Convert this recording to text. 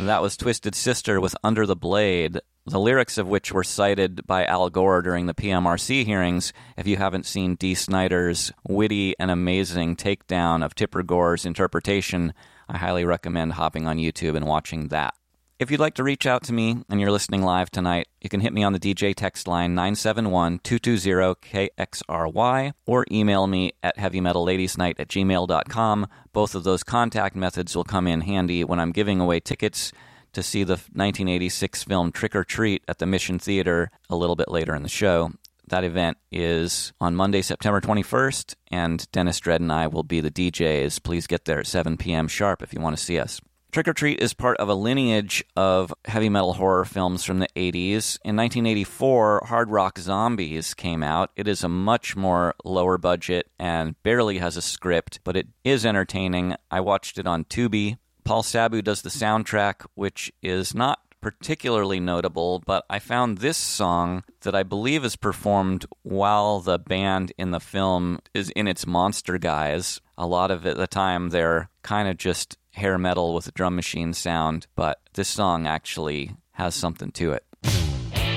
That was Twisted Sister with Under the Blade, the lyrics of which were cited by Al Gore during the PMRC hearings. If you haven't seen Dee Snider's witty and amazing takedown of Tipper Gore's interpretation, I highly recommend hopping on YouTube and watching that. If you'd like to reach out to me and you're listening live tonight, you can hit me on the DJ text line 971-220-KXRY or email me at heavymetalladiesnight@gmail.com. Both of those contact methods will come in handy when I'm giving away tickets to see the 1986 film Trick or Treat at the Mission Theater a little bit later in the show. That event is on Monday, September 21st, and Dennis Dredd and I will be the DJs. Please get there at 7 p.m. sharp if you want to see us. Trick or Treat is part of a lineage of heavy metal horror films from the 80s. In 1984, Hard Rock Zombies came out. It is a much more lower budget and barely has a script, but it is entertaining. I watched it on Tubi. Paul Sabu does the soundtrack, which is not particularly notable, but I found this song that I believe is performed while the band in the film is in its monster guise. A lot of it, the time, they're kind of just hair metal with a drum machine sound, but this song actually has something to it.